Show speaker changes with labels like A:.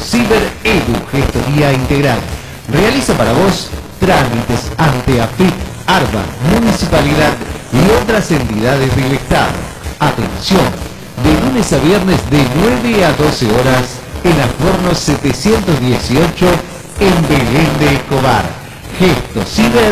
A: Ciber Edu Gestoría Integral. Realiza para vos trámites ante AFIP, ARBA, Municipalidad y otras entidades del Estado. Atención, de lunes a viernes de 9 a 12 horas en Alforno 718 en Belén de Escobar. Gesto Ciber